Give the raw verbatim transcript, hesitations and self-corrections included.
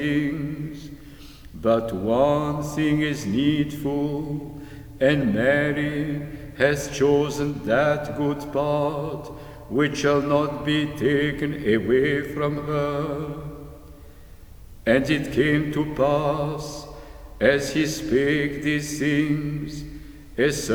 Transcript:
things. But one thing is needful, and Mary hath chosen that good part which shall not be taken away from her. And it came to pass, as he spake these things, a